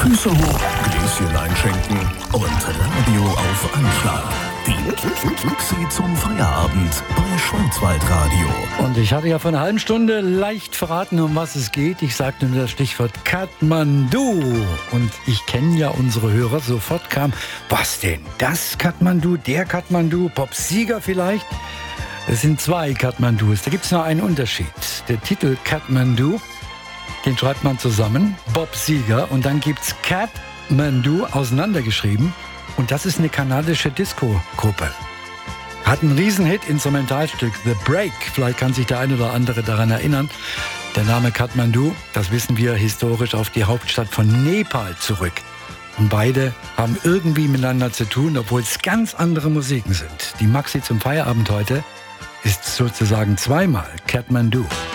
Füße hoch, Gläschen einschenken und Radio auf Anschlag. Die Mixi zum Feierabend bei Schwarzwaldradio. Und ich hatte ja vor einer halben Stunde leicht verraten, um was es geht. Ich sagte nur das Stichwort Kathmandu. Und ich kenne ja unsere Hörer. Sofort kam, was denn? Das Kathmandu, der Kathmandu, Bob Seger vielleicht? Es sind zwei Kathmandus. Da gibt es nur einen Unterschied. Der Titel Kathmandu, den schreibt man zusammen, Bob Seger. Und dann gibt es Kathmandu auseinandergeschrieben. Und das ist eine kanadische Disco-Gruppe. Hat einen Riesenhit, Instrumentalstück, The Break. Vielleicht kann sich der ein oder andere daran erinnern. Der Name Kathmandu, das wissen wir historisch, auf die Hauptstadt von Nepal zurück. Und beide haben irgendwie miteinander zu tun, obwohl es ganz andere Musiken sind. Die Maxi zum Feierabend heute ist sozusagen zweimal Kathmandu.